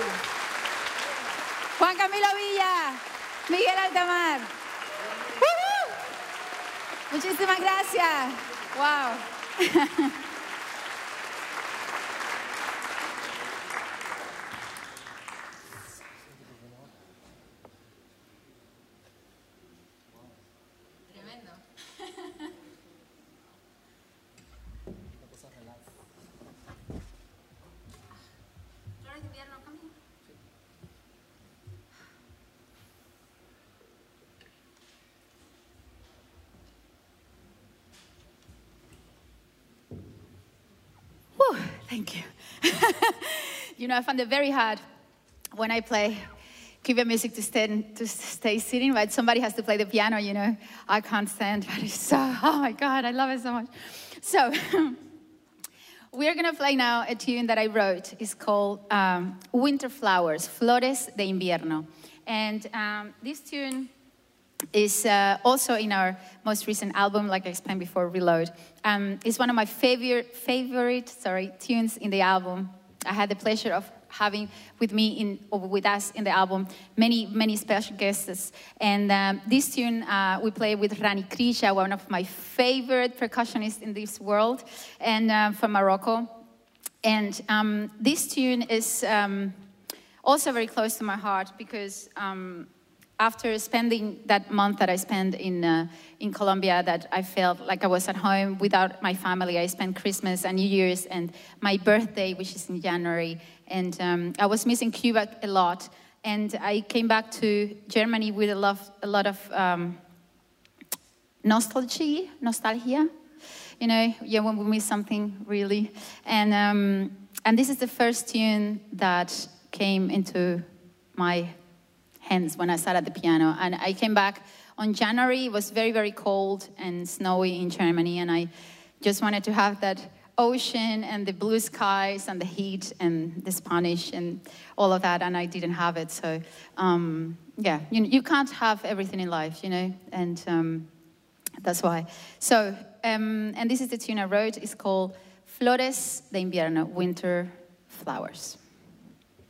Juan Camilo Villa, Miguel Altamar. Muchísimas gracias. Wow. Thank you. You know, I find it very hard when I play Cuban music to stay sitting, right? Somebody has to play the piano, you know. I can't stand, but it's so, oh my God, I love it so much. So, we're going to play now a tune that I wrote. It's called Winter Flowers, Flores de Invierno. And this tune is also in our most recent album, like I explained before, Reload. It's one of my favorite tunes in the album. I had the pleasure of having with us in the album many special guests. And this tune we play with Rani Krisha, one of my favorite percussionists in this world, and from Morocco. And this tune is also very close to my heart because after spending that month that I spent in Colombia, that I felt like I was at home without my family. I spent Christmas and New Year's and my birthday, which is in January. And I was missing Cuba a lot. And I came back to Germany with a lot of nostalgia. You know, yeah, when we miss something, really. And this is the first tune that came into my hands when I sat at the piano. And I came back on January. It was very, very cold and snowy in Germany. And I just wanted to have that ocean and the blue skies and the heat and the Spanish and all of that. And I didn't have it. So, yeah, you can't have everything in life, you know. And that's why. So, and this is the tune I wrote. It's called Flores de Invierno, Winter Flowers.